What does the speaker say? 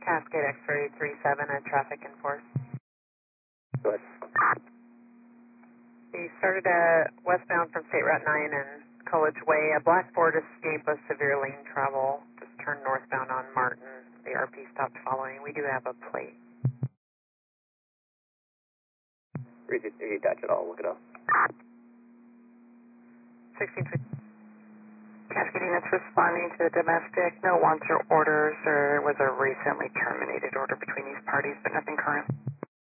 Cascade X-ray 37 at traffic enforce. Go ahead. We started westbound from State Route 9 and College Way. A black Ford Escape of severe lane travel. Just turned northbound on Martin. The RP stopped following. We do have a plate. If you touch it, I'll look it up. 1650. Cascading, that's responding to the domestic. No wants or orders. There was a recently terminated order between these parties, but nothing current.